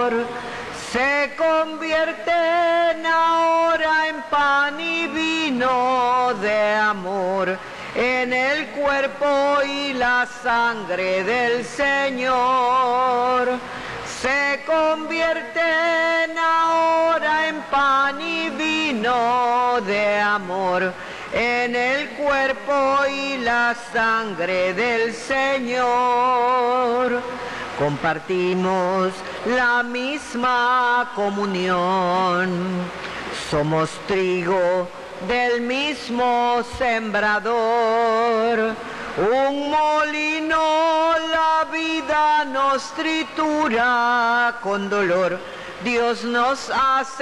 se convierten ahora en pan y vino de amor, en el cuerpo y la sangre del Señor. Se convierten ahora en pan y vino de amor, en el cuerpo y la sangre del Señor. Compartimos la misma comunión, somos trigo del mismo sembrador. Un molino la vida nos tritura con dolor, Dios nos hace